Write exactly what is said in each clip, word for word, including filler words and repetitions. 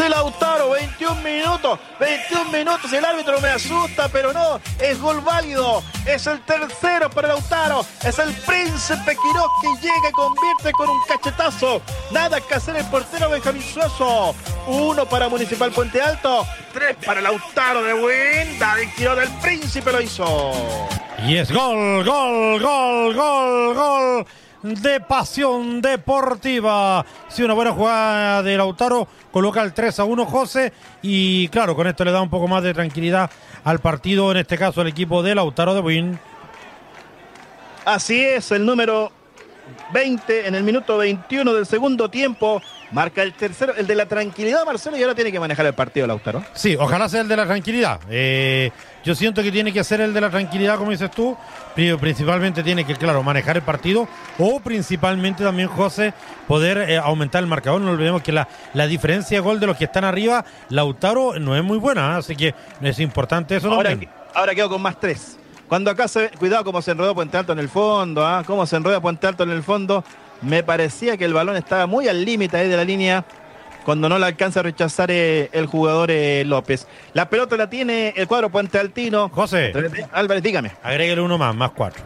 de Lautaro, veintiún minutos, veintiún minutos, el árbitro me asusta, pero no, es gol válido, es el tercero para Lautaro, es el Príncipe Quiroz que llega y convierte con un cachetazo, nada que hacer el portero Benjamín Suazo, uno para Municipal Puente Alto, tres para Lautaro de Buin, David Quiroz del Príncipe lo hizo. Y es gol, gol, gol, gol, gol de Pasión Deportiva. Sí, una buena jugada de Lautaro, coloca el tres a uno José, y claro, con esto le da un poco más de tranquilidad al partido, en este caso al equipo de Lautaro de Buin. Así es, el número veinte en el minuto veintiuno del segundo tiempo marca el tercero, el de la tranquilidad, Marcelo, y ahora tiene que manejar el partido Lautaro. Sí, ojalá sea el de la tranquilidad. Eh, yo siento que tiene que ser el de la tranquilidad, como dices tú. Principalmente tiene que, claro, manejar el partido, o principalmente también, José, poder eh, aumentar el marcador. No olvidemos que la, la diferencia de gol de los que están arriba, Lautaro, no es muy buena, ¿eh? Así que es importante eso. Ahora, también. ahora quedo con más tres. Cuando acá se... Cuidado cómo se enredó Puente Alto en el fondo, ¿ah? ¿eh? Cómo se enreda Puente Alto en el fondo. Me parecía que el balón estaba muy al límite ahí de la línea, cuando no la alcanza a rechazar eh, el jugador eh, López. La pelota la tiene el cuadro Puente Altino. José. Álvarez, dígame. Agréguele uno más, más cuatro.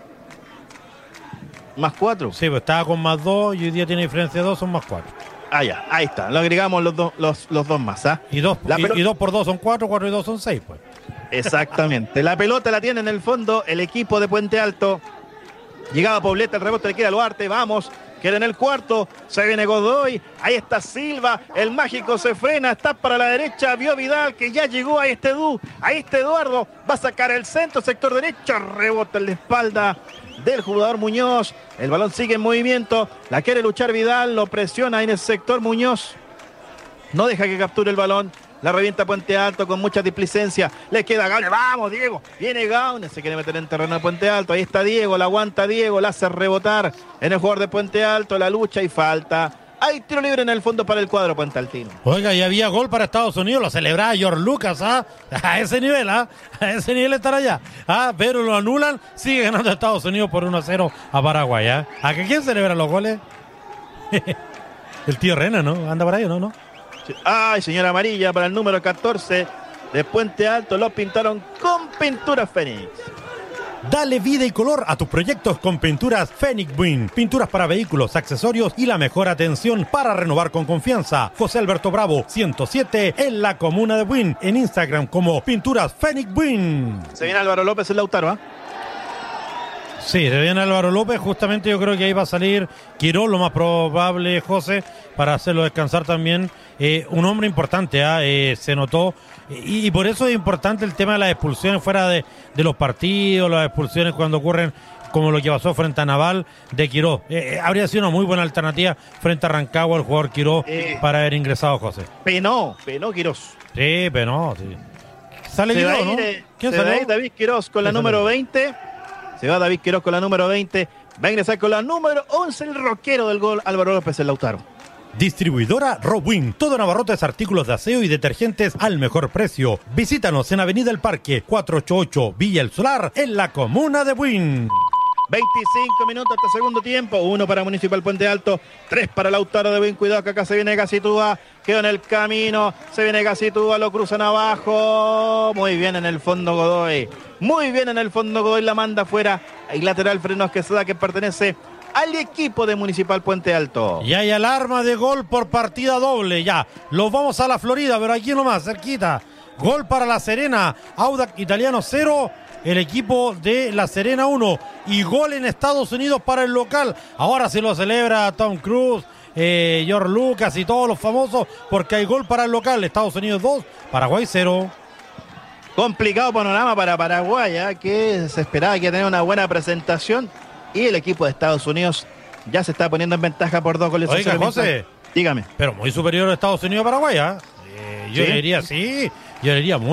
¿Más cuatro? Sí, pues estaba con más dos y hoy día tiene diferencia de dos, son más cuatro. Ah, ya, ahí está. Lo agregamos los, do, los, los dos más, ¿ah? Y dos, la y, pelota... y dos por dos son cuatro, cuatro y dos son seis, pues. Exactamente. La pelota la tiene en el fondo el equipo de Puente Alto. Llegaba Poblete, el rebote le queda a Luarte, vamos, queda en el cuarto, se viene Godoy, ahí está Silva, el mágico se frena, está para la derecha, vio Vidal que ya llegó a este Du, ahí está Eduardo, va a sacar el centro, sector derecho, rebota en la espalda del jugador Muñoz, el balón sigue en movimiento, la quiere luchar Vidal, lo presiona en el sector Muñoz, no deja que capture el balón. La revienta Puente Alto con mucha displicencia. Le queda Gaune. Vamos, Diego. Viene Gaune. Se quiere meter en terreno de Puente Alto. Ahí está Diego. La aguanta Diego. La hace rebotar en el jugador de Puente Alto. La lucha y falta. Hay tiro libre en el fondo para el cuadro Puente Altino. Oiga, y había gol para Estados Unidos. Lo celebraba George Lucas, ¿ah? A ese nivel, ¿ah? A ese nivel estar allá. ¿Ah? Pero lo anulan. Sigue ganando Estados Unidos por uno a cero a Paraguay, ¿ah? ¿A que quién celebra los goles? El tío Rena, ¿no? Anda por ahí, ¿no? ¿no? Ay, señora amarilla para el número catorce de Puente Alto. Lo pintaron con pintura Fénix. Dale vida y color a tus proyectos con Pinturas Fénix Buin. Pinturas para vehículos, accesorios y la mejor atención para renovar con confianza. José Alberto Bravo, ciento siete, en la comuna de Buin. En Instagram como Pinturas Fénix Buin. Se viene Álvaro López el Lautaro, ¿ah? ¿eh? Sí, se viene Álvaro López, justamente yo creo que ahí va a salir Quiroz, lo más probable, José, para hacerlo descansar también. Eh, un hombre importante, ¿eh? Eh, se notó, y, y por eso es importante el tema de las expulsiones fuera de, de los partidos, las expulsiones cuando ocurren, como lo que pasó frente a Naval de Quiroz. Eh, eh, habría sido una muy buena alternativa frente a Rancagua, el jugador Quiroz, eh, para haber ingresado, José. Penó, penó Quiroz. Sí, penó, sí. Sale se Quiroz, ¿no? Ir, ¿Quién se va a ir David Quiroz con la número veinte. Se va David Quiroz con la número veinte. Va a ingresar con la número once el rockero del gol, Álvaro López el Lautaro. Distribuidora Robwin. Todo en abarrotes, artículos de aseo y detergentes al mejor precio. Visítanos en Avenida El Parque, cuatrocientos ochenta y ocho, Villa El Solar, en la comuna de Buin. veinticinco minutos hasta segundo tiempo. Uno para Municipal Puente Alto. Tres para Lautaro de Buin. Cuidado que acá se viene Gacitúa. Quedó en el camino. Se viene Gacitúa. Lo cruzan abajo. Muy bien en el fondo Godoy. Muy bien en el fondo Godoy. La manda afuera. Hay lateral Frenos Quesada que pertenece al equipo de Municipal Puente Alto. Y hay alarma de gol por partida doble. Ya. Los vamos a la Florida, pero aquí nomás, cerquita. Gol para La Serena. Audax Italiano cero. El equipo de La Serena uno. Y gol en Estados Unidos para el local. Ahora se lo celebra Tom Cruise, eh, George Lucas y todos los famosos, porque hay gol para el local. Estados Unidos dos, Paraguay cero. Complicado panorama para Paraguay, ¿eh? Que se esperaba que tenía una buena presentación. Y el equipo de Estados Unidos ya se está poniendo en ventaja por dos goles. Oiga, José. Dígame. Pero muy superior a Estados Unidos a Paraguay, ¿eh? Eh, yo ¿Sí? diría sí. Yo diría muy